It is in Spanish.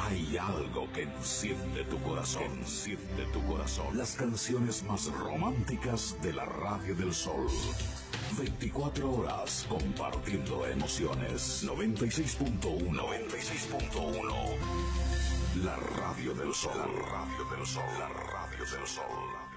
Hay algo que enciende tu corazón. Enciende tu corazón. Las canciones más románticas de la Radio del Sol. 24 horas compartiendo emociones. 96.1. 96.1. La Radio del Sol. La Radio del Sol. La Radio del Sol.